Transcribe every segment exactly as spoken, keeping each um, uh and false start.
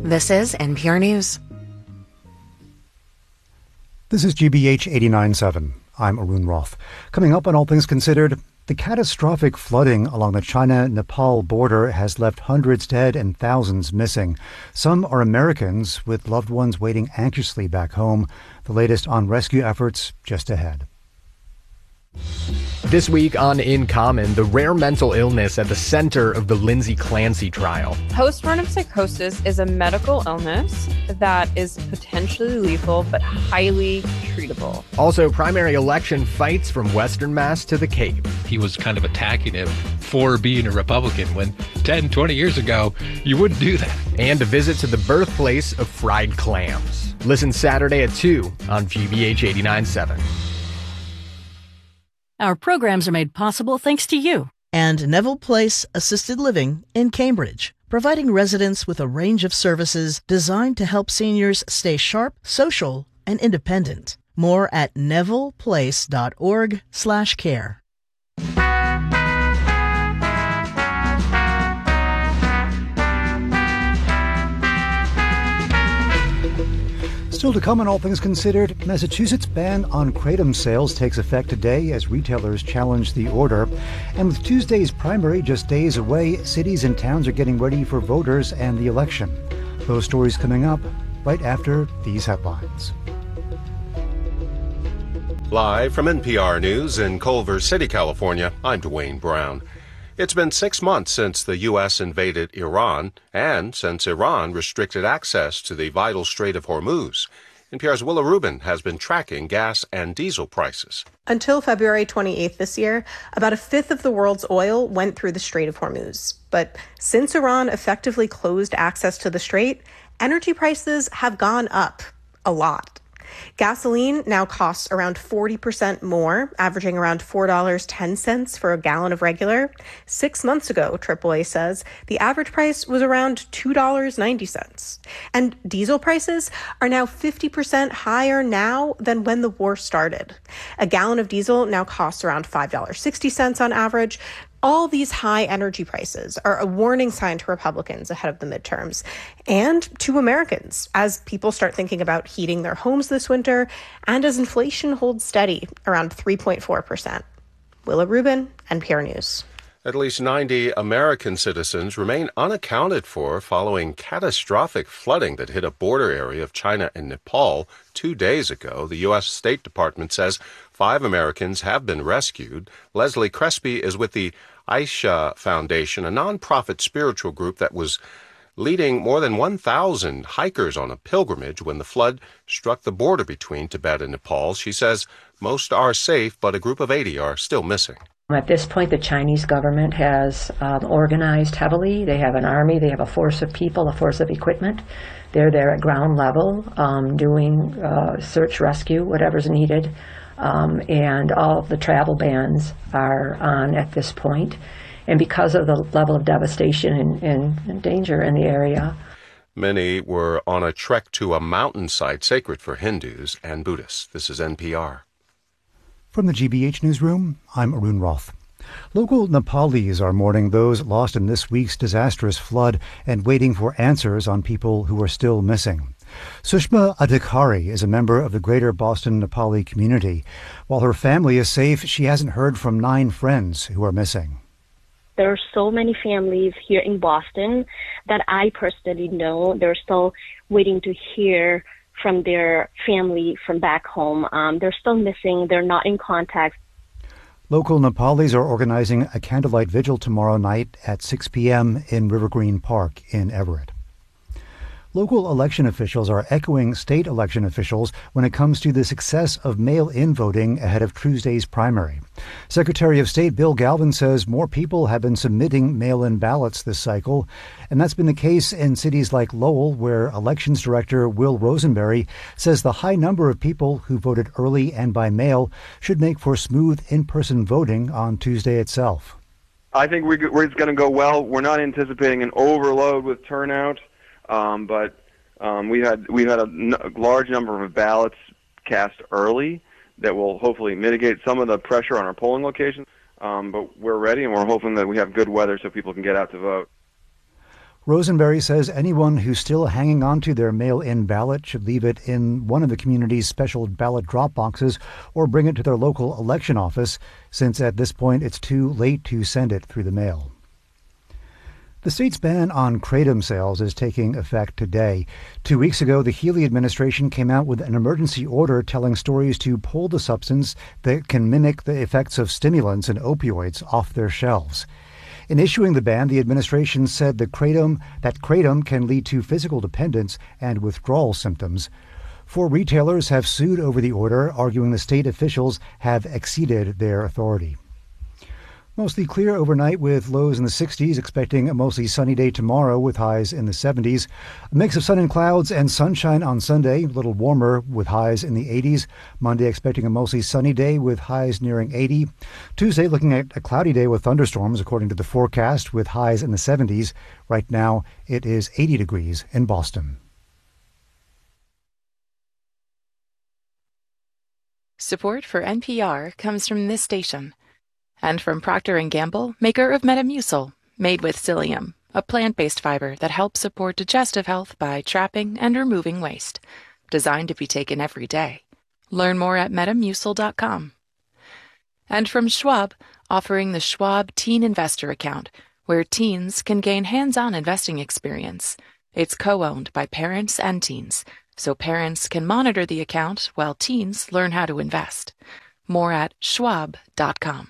This is N P R News. This is G B H eighty-nine point seven. I'm Arun Roth. Coming up on All Things Considered, the catastrophic flooding along the China-Nepal border has left hundreds dead and thousands missing. Some are Americans with loved ones waiting anxiously back home. The latest on rescue efforts just ahead. This week on In Common, the rare mental illness at the center of the Lindsay Clancy trial. Postpartum psychosis is a medical illness that is potentially lethal but highly treatable. Also, primary election fights from Western Mass to the Cape. He was kind of attacking him for being a Republican when ten, twenty years ago, you wouldn't do that. And a visit to the birthplace of fried clams. Listen Saturday at two on G B H eighty-nine point seven. Our programs are made possible thanks to you. And Neville Place Assisted Living in Cambridge, providing residents with a range of services designed to help seniors stay sharp, social, and independent. More at nevilleplace.org slash care. Still to come on All Things Considered, Massachusetts' ban on kratom sales takes effect today as retailers challenge the order. And with Tuesday's primary just days away, cities and towns are getting ready for voters and the election. Those stories coming up right after these headlines. Live from N P R News in Culver City, California, I'm Dwayne Brown. It's been six months since the U S invaded Iran and since Iran restricted access to the vital Strait of Hormuz. N P R's Willa Rubin has been tracking gas and diesel prices. Until February twenty-eighth this year, about a fifth of the world's oil went through the Strait of Hormuz. But since Iran effectively closed access to the strait, energy prices have gone up a lot. Gasoline now costs around forty percent more, averaging around four dollars and ten cents for a gallon of regular. Six months ago, triple A says, the average price was around two dollars and ninety cents. And diesel prices are now fifty percent higher now than when the war started. A gallon of diesel now costs around five dollars and sixty cents on average. All these high energy prices are a warning sign to Republicans ahead of the midterms and to Americans as people start thinking about heating their homes this winter and as inflation holds steady around three point four percent. Willa Rubin, N P R News. At least ninety American citizens remain unaccounted for following catastrophic flooding that hit a border area of China and Nepal two days ago. The U S State Department says five Americans have been rescued. Leslie Crespi is with the Aisha Foundation, a nonprofit spiritual group that was leading more than one thousand hikers on a pilgrimage when the flood struck the border between Tibet and Nepal. She says most are safe, but a group of eighty are still missing. At this point, the Chinese government has um, organized heavily. They have an army, they have a force of people, a force of equipment. They're there at ground level um, doing uh, search, rescue, whatever's needed. Um, and all of the travel bans are on at this point. And because of the level of devastation and, and, and danger in the area. Many were on a trek to a mountainside sacred for Hindus and Buddhists. This is N P R. From the G B H Newsroom, I'm Arun Roth. Local Nepalis are mourning those lost in this week's disastrous flood and waiting for answers on people who are still missing. Sushma Adhikari is a member of the Greater Boston Nepali community. While her family is safe, she hasn't heard from nine friends who are missing. There are so many families here in Boston that I personally know. They're still waiting to hear from their family from back home. Um, they're still missing. They're not in contact. Local Nepalis are organizing a candlelight vigil tomorrow night at six p.m. in River Green Park in Everett. Local election officials are echoing state election officials when it comes to the success of mail-in voting ahead of Tuesday's primary. Secretary of State Bill Galvin says more people have been submitting mail-in ballots this cycle, and that's been the case in cities like Lowell, where Elections Director Will Rosenberry says the high number of people who voted early and by mail should make for smooth in-person voting on Tuesday itself. I think we're, we're, it's going to go well. We're not anticipating an overload with turnout. Um, but um, we had we had a n- large number of ballots cast early that will hopefully mitigate some of the pressure on our polling locations. Um, but we're ready, and we're hoping that we have good weather so people can get out to vote. Rosenberry says anyone who's still hanging on to their mail-in ballot should leave it in one of the community's special ballot drop boxes or bring it to their local election office, since at this point it's too late to send it through the mail. The state's ban on kratom sales is taking effect today. Two weeks ago, the Healey administration came out with an emergency order telling stores to pull the substance that can mimic the effects of stimulants and opioids off their shelves. In issuing the ban, the administration said the kratom, that kratom can lead to physical dependence and withdrawal symptoms. Four retailers have sued over the order, arguing the state officials have exceeded their authority. Mostly clear overnight with lows in the sixties, expecting a mostly sunny day tomorrow with highs in the seventies. A mix of sun and clouds and sunshine on Sunday, a little warmer with highs in the eighties. Monday expecting a mostly sunny day with highs nearing eighty. Tuesday looking at a cloudy day with thunderstorms according to the forecast with highs in the seventies. Right now it is eighty degrees in Boston. Support for N P R comes from this station. And from Procter and Gamble, maker of Metamucil, made with psyllium, a plant-based fiber that helps support digestive health by trapping and removing waste. Designed to be taken every day. Learn more at metamucil dot com. And from Schwab, offering the Schwab Teen Investor Account, where teens can gain hands-on investing experience. It's co-owned by parents and teens, so parents can monitor the account while teens learn how to invest. More at schwab dot com.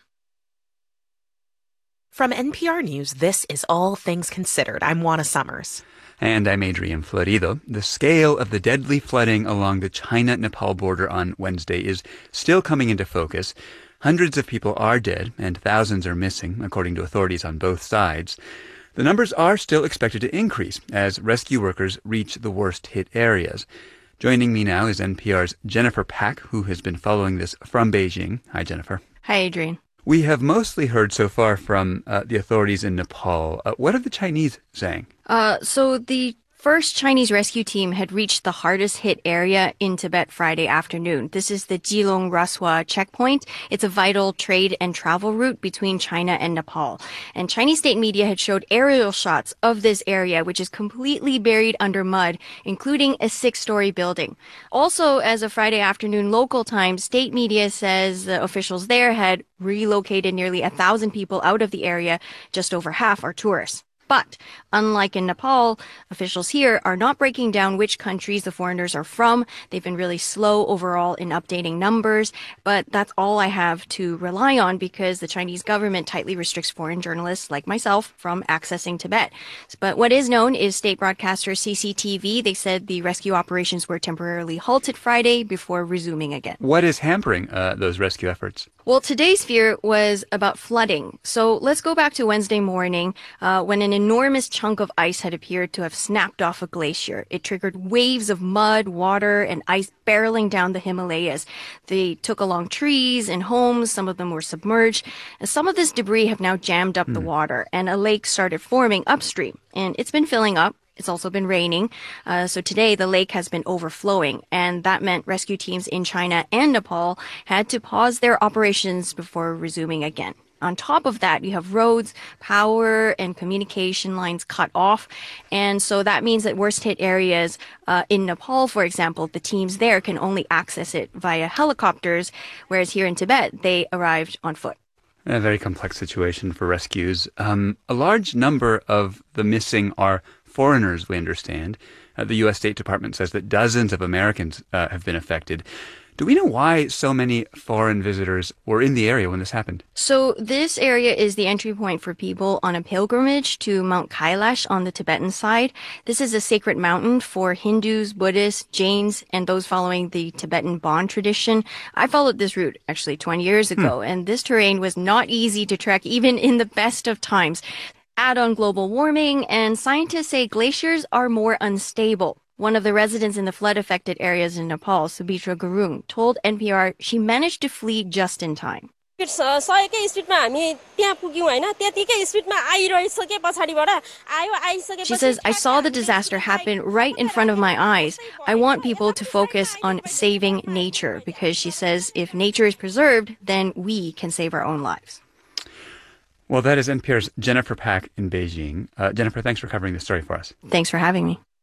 From N P R News, this is All Things Considered. I'm Juana Summers. And I'm Adrian Florido. The scale of the deadly flooding along the China-Nepal border on Wednesday is still coming into focus. Hundreds of people are dead and thousands are missing, according to authorities on both sides. The numbers are still expected to increase as rescue workers reach the worst-hit areas. Joining me now is N P R's Jennifer Pack, who has been following this from Beijing. Hi, Jennifer. Hi, Adrian. We have mostly heard so far from uh, the authorities in Nepal. Uh, what are the Chinese saying? Uh, so the first Chinese rescue team had reached the hardest hit area in Tibet Friday afternoon. This is the Jilong Raswa checkpoint. It's a vital trade and travel route between China and Nepal. And Chinese state media had showed aerial shots of this area, which is completely buried under mud, including a six-story building. Also, as of Friday afternoon local time, state media says the officials there had relocated nearly a thousand people out of the area. Just over half are tourists. But unlike in Nepal, officials here are not breaking down which countries the foreigners are from. They've been really slow overall in updating numbers, but that's all I have to rely on because the Chinese government tightly restricts foreign journalists like myself from accessing Tibet. But what is known is state broadcaster C C T V. They said the rescue operations were temporarily halted Friday before resuming again. What is hampering uh, those rescue efforts? Well, today's fear was about flooding. So let's go back to Wednesday morning uh, when an enormous chunk of ice had appeared to have snapped off a glacier. It triggered waves of mud, water, and ice barreling down the Himalayas. They took along trees and homes. Some of them were submerged. And some of this debris have now jammed up mm. the water, and a lake started forming upstream. And it's been filling up. It's also been raining. Uh, so today the lake has been overflowing, and that meant rescue teams in China and Nepal had to pause their operations before resuming again. On top of that, you have roads, power, and communication lines cut off. And so that means that worst-hit areas uh, in Nepal, for example, the teams there can only access it via helicopters, whereas here in Tibet, they arrived on foot. A very complex situation for rescues. Um, a large number of the missing are foreigners, we understand. Uh, the U S State Department says that dozens of Americans uh, have been affected. Do we know why so many foreign visitors were in the area when this happened? So this area is the entry point for people on a pilgrimage to Mount Kailash on the Tibetan side. This is a sacred mountain for Hindus, Buddhists, Jains, and those following the Tibetan Bon tradition. I followed this route actually twenty years ago, hmm. and this terrain was not easy to trek even in the best of times. Add on global warming, and scientists say glaciers are more unstable. One of the residents in the flood-affected areas in Nepal, Subhitra Gurung, told N P R she managed to flee just in time. She says, I saw the disaster happen right in front of my eyes. I want people to focus on saving nature because she says if nature is preserved, then we can save our own lives. Well, that is N P R's Jennifer Pak in Beijing. Uh, Jennifer, thanks for covering this story for us. Thanks for having me.